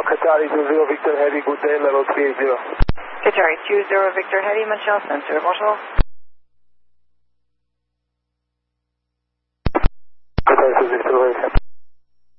Qatari 20 Victor Heavy, good day, level 380. Qatari 20 Victor Heavy, Montreal Center, bonjour.